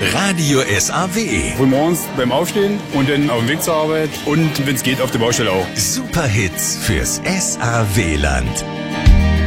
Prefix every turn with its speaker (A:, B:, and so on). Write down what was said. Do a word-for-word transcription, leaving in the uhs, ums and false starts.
A: Radio S A W.
B: Frühmorgens beim Aufstehen und dann auf dem Weg zur Arbeit und wenn es geht auf der Baustelle auch.
A: Superhits fürs S A W-Land.